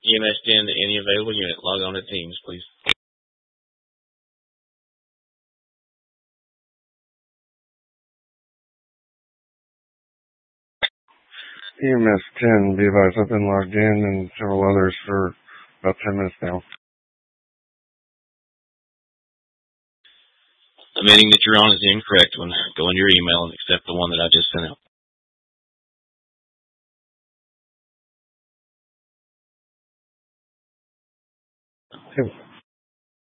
EMS 10 to any available unit. Log on to Teams, please. EMS 10, be advised, I've been logged in and several others for about 10 minutes now. The meeting that you're on is the incorrect one. Go into your email and accept the one that I just sent out.